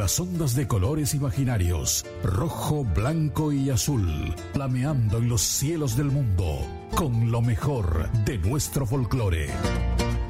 las ondas de colores imaginarios, rojo, blanco y azul, flameando en los cielos del mundo, con lo mejor de nuestro folclore.